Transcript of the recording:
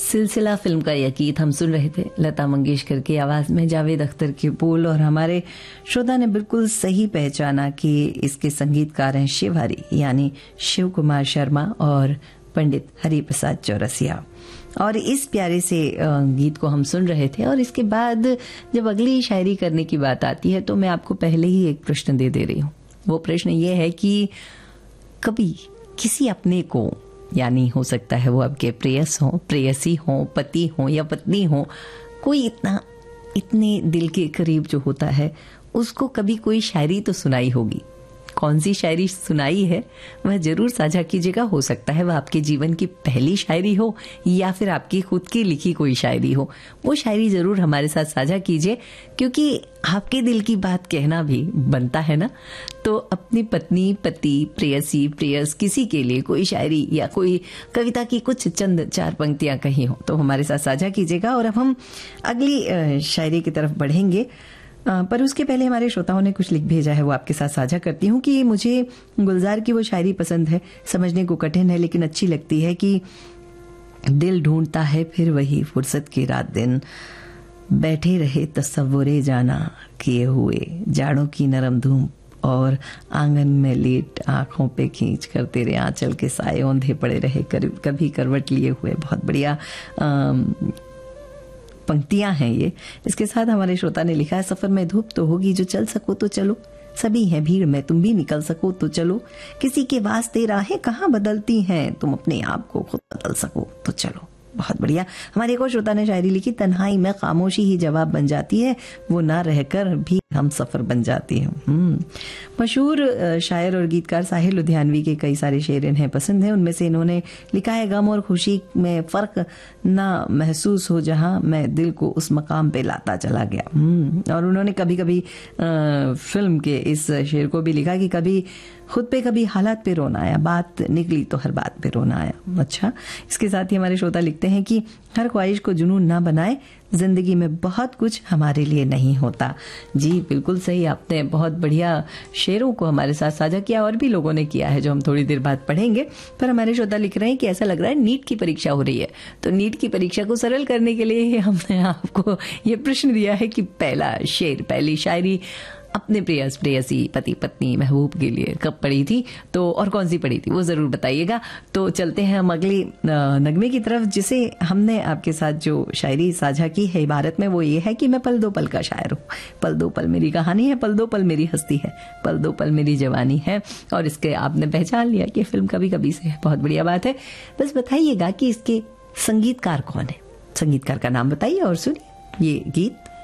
सिलसिला फिल्म का यह गीत हम सुन रहे थे लता मंगेशकर की आवाज में, जावेद अख्तर के बोल, और हमारे श्रोता ने बिल्कुल सही पहचाना कि इसके संगीतकार हैं शिवहरी यानी शिव कुमार शर्मा और पंडित हरिप्रसाद चौरसिया। और इस प्यारे से गीत को हम सुन रहे थे। और इसके बाद जब अगली शायरी करने की बात आती है तो मैं आपको पहले ही एक प्रश्न दे रही हूँ। वो प्रश्न ये है कि कभी किसी अपने को, यानी हो सकता है वो आपके प्रेयस हो, प्रेयसी हो, पति हो या पत्नी हो, कोई इतने दिल के करीब जो होता है उसको कभी कोई शायरी तो सुनाई होगी। कौन सी शायरी सुनाई है वह जरूर साझा कीजिएगा। हो सकता है वह आपके जीवन की पहली शायरी हो या फिर आपकी खुद की लिखी कोई शायरी हो। वो शायरी जरूर हमारे साथ साझा कीजिए, क्योंकि आपके दिल की बात कहना भी बनता है ना। तो अपनी पत्नी, पति, प्रेयसी, प्रेयस किसी के लिए कोई शायरी या कोई कविता की कुछ चंद 4 पंक्तियां कही हो तो हमारे साथ साझा कीजिएगा। और अब हम अगली शायरी की तरफ बढ़ेंगे, पर उसके पहले हमारे श्रोताओं ने कुछ लिख भेजा है, वो आपके साथ साझा करती हूँ कि मुझे गुलजार की वो शायरी पसंद है, समझने को कठिन है लेकिन अच्छी लगती है कि दिल ढूंढता है फिर वही फुर्सत की रात दिन, बैठे रहे तसव्वुरे जाना किए हुए, जाड़ों की नरम धूप और आंगन में लेट आंखों पे खींच कर तेरे आंचल के साए औंधे पड़े रहे, कभी करवट लिए हुए। बहुत बढ़िया पंक्तियां हैं ये। इसके साथ हमारे श्रोता ने लिखा है, सफर में धूप तो होगी, जो चल सको तो चलो, सभी हैं भीड़ में तुम भी निकल सको तो चलो, किसी के वास्ते राहें कहाँ बदलती हैं, तुम अपने आप को खुद बदल सको तो चलो। बहुत बढ़िया। हमारे एक और श्रोता ने शायरी लिखी, तन्हाई में खामोशी ही जवाब बन जाती है, वो ना रहकर भी हम सफर बन जाती है। मशहूर शायर और गीतकार साहिल लुधियानवी के कई सारे शेर इन्हें पसंद हैं। उनमें से इन्होंने लिखा है, गम और खुशी में फर्क ना महसूस हो जहां मैं दिल को उस मकाम पे लाता चला गया। और उन्होंने कभी कभी फिल्म के इस शेर को भी लिखा कि कभी खुद पे कभी हालात पे रोना आया, बात निकली तो हर बात पे रोना आया। अच्छा, इसके साथ ही हमारे श्रोता लिखते हैं कि हर ख्वाहिश को जुनून ना बनाए, जिंदगी में बहुत कुछ हमारे लिए नहीं होता। जी बिल्कुल सही, आपने बहुत बढ़िया शेरों को हमारे साथ साझा किया और भी लोगों ने किया है जो हम थोड़ी देर बाद पढ़ेंगे। पर हमारे श्रोता लिख रहे हैं कि ऐसा लग रहा है नीट की परीक्षा हो रही है, तो नीट की परीक्षा को सरल करने के लिए हमने आपको ये प्रश्न दिया है कि पहला शेर, पहली शायरी अपने प्रेयस, प्रेयसी, पति, पत्नी, महबूब के लिए कब पढ़ी थी, तो और कौन सी पढ़ी थी वो जरूर बताइएगा। तो चलते हैं हम अगले नगमे की तरफ, जिसे हमने आपके साथ जो शायरी साझा की है इबारत में, वो ये है कि मैं पल दो पल का शायर हूँ, पल दो पल मेरी कहानी है, पल दो पल मेरी हस्ती है, पल दो पल मेरी जवानी है। और इसके आपने पहचान लिया कि फिल्म कभी कभी से है। बहुत बढ़िया बात है। बस बताइएगा कि इसके संगीतकार कौन है, संगीतकार का नाम बताइए और सुनिए ये गीत।